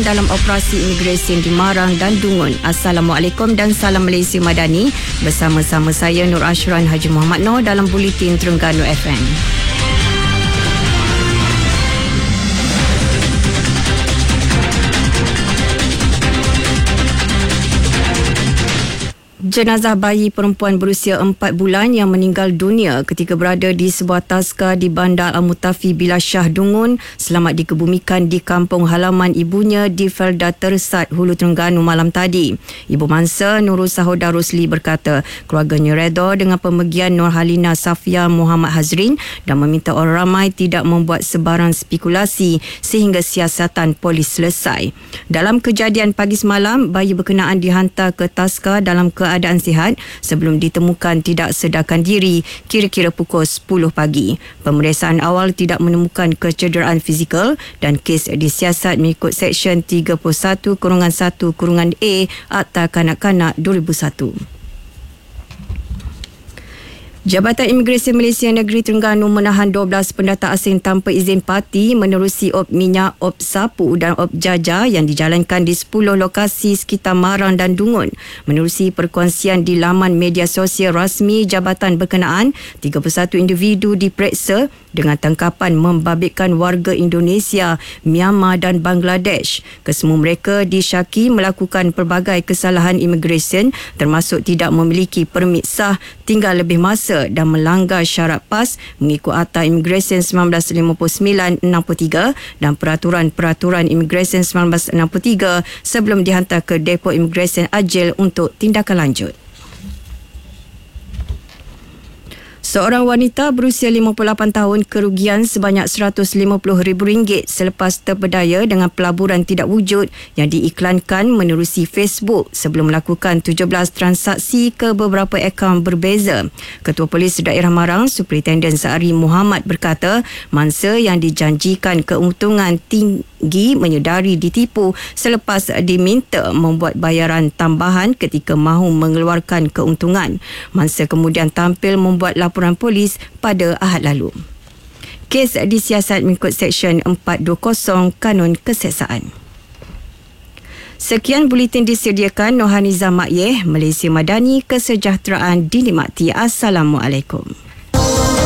dalam operasi imigresen di Marang dan Dungun. Assalamualaikum dan salam Malaysia Madani. Bersama-sama saya Nur Ashran Haji Muhammad Noor dalam Buletin Terengganu FM. Jenazah bayi perempuan berusia 4 bulan yang meninggal dunia ketika berada di sebuah taska di Bandar Al-Mutafi Bila Shah Dungun selamat dikebumikan di kampung halaman ibunya di Felda Tersat, Hulu Terengganu malam tadi. Ibu mangsa Nurul Sahoda Rusli berkata keluarganya reda dengan pemergian Nur Halina Safia Muhammad Hazrin dan meminta orang ramai tidak membuat sebarang spekulasi sehingga siasatan polis selesai. Dalam kejadian pagi semalam, bayi berkenaan dihantar ke taska dalam keadaan sihat sebelum ditemukan tidak sedarkan diri kira-kira pukul 10 pagi. Pemeriksaan awal tidak menemukan kecederaan fizikal dan kes disiasat mengikut Seksyen 31-1-A Akta Kanak-Kanak 2001. Jabatan Imigresen Malaysia Negeri Terengganu menahan 12 pendata asing tanpa izin parti menerusi op minyak, op sapu dan op jaja yang dijalankan di 10 lokasi sekitar Marang dan Dungun. Menerusi perkongsian di laman media sosial rasmi jabatan berkenaan, 31 individu diperiksa dengan tangkapan membabitkan warga Indonesia, Myanmar dan Bangladesh. Kesemua mereka disyaki melakukan pelbagai kesalahan imigresen termasuk tidak memiliki permit sah, tinggal lebih masa dan melanggar syarat PAS mengikut Akta Imigresen 1959-63 dan Peraturan-Peraturan Imigresen 1963 sebelum dihantar ke Depo Imigresen Ajil untuk tindakan lanjut. Seorang wanita berusia 58 tahun kerugian sebanyak RM150,000 selepas terpedaya dengan pelaburan tidak wujud yang diiklankan menerusi Facebook sebelum melakukan 17 transaksi ke beberapa akaun berbeza. Ketua Polis Daerah Marang, Superintendent Zahri Muhammad berkata, mangsa yang dijanjikan keuntungan tinggi menyedari ditipu selepas diminta membuat bayaran tambahan ketika mahu mengeluarkan keuntungan. Mangsa kemudian tampil membuat laporan polis pada Ahad lalu. Kes disiasat mengikut Seksyen 420 Kanun Keseksaan. Sekian buletin disediakan Nohaniza Makyeh, Malaysia Madani, kesejahteraan dinikmati. Assalamualaikum.